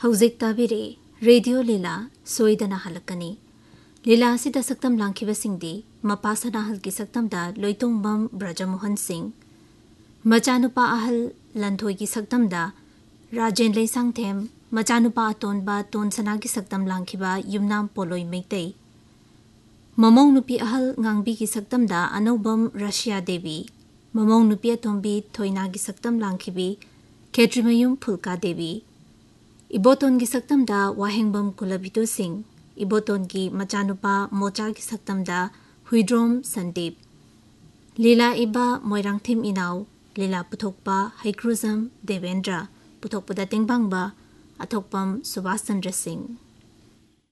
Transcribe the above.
हौजिक ताबिरे radio लीला सोइदना हलकनी लीला असिदा सक्तम लांखिबसिंगदी मपासना हल की सक्तमदा लोइतोंगबम ब्रजमोहन सिंह मचानुपा अहल लंथोई की सक्तमदा राजेन लेसांगथेम मचानुपा अतोनबा तोनसना की सक्तम लांखिबा युमनाम पोलोई मेतई ममौ नुपी अहल ngangbी की सक्तमदा अनौबम रशिया देवी ममौ नुपी अतोंबी थोइना की सक्तम लांखिबी खेत्रिमयुम फुलका देवी इबोतोन की सक्तमदा वाहेंगबम कुलबितु सिंह इबोतोन की मचानुपा मोचा की सक्तमदा हुइड्रोम संदीप लीला इबा मोइरांगथिम इनाव लीला पुथोकपा हैक्रुजम देवेंद्र पुथोकपदा तेंगबांगबा अथोकपम सुभाष चंद्र सिंह।